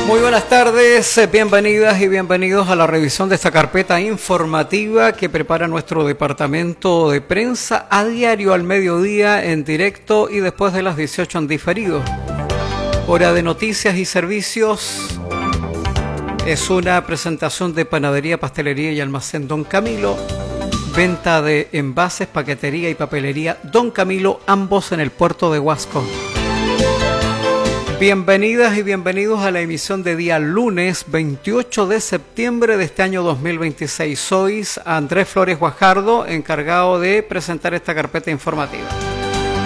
Muy buenas tardes, bienvenidas y bienvenidos a la revisión de esta carpeta informativa que prepara nuestro departamento de prensa a diario al mediodía en directo y después de las 18 en diferido. Hora de noticias y servicios. Es una presentación de Panadería, Pastelería y Almacén Don Camilo. Venta de envases, paquetería y papelería Don Camilo, ambos en el puerto de Huasco. Bienvenidas y bienvenidos a la emisión de día lunes 28 de septiembre de este año 2026. Soy Andrés Flores Guajardo, encargado de presentar esta carpeta informativa.